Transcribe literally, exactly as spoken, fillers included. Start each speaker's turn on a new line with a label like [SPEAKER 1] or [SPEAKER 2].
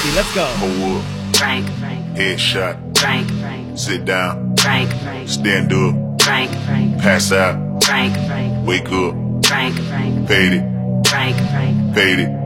[SPEAKER 1] Casey. Let's go.
[SPEAKER 2] Hold up.
[SPEAKER 3] Frank.
[SPEAKER 2] Headshot.
[SPEAKER 3] Frank.
[SPEAKER 2] Sit down.
[SPEAKER 3] Frank.
[SPEAKER 2] Stand up.
[SPEAKER 3] Frank.
[SPEAKER 2] Pass out.
[SPEAKER 3] Frank.
[SPEAKER 2] Wake up.
[SPEAKER 3] Frank.
[SPEAKER 2] Paid it.
[SPEAKER 3] Frank.
[SPEAKER 2] Paid it.